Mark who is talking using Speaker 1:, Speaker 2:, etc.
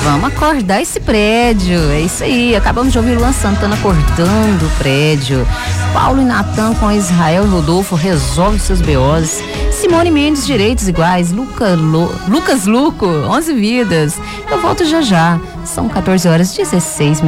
Speaker 1: Vamos acordar esse prédio. É isso aí. Acabamos de ouvir Luan Santana acordando o prédio. Paulo e Natan com Israel e Rodolfo resolve seus BOs. Simone Mendes, Direitos Iguais. Lucas Luco, 11 vidas. Eu volto já já. São 14 horas e 16 minutos.